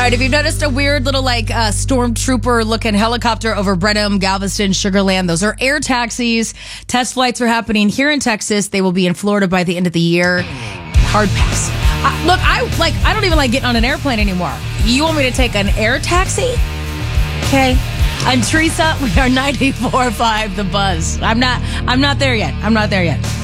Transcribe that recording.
right, if you've noticed a weird little stormtrooper looking helicopter over Brenham, Galveston, Sugarland, those are air taxis. Test flights are happening here in Texas. They will be in Florida by the end of the year. Hard pass. I don't even like getting on an airplane anymore. You want me to take an air taxi? Okay. And Teresa, we are 94.5 The Buzz. I'm not there yet.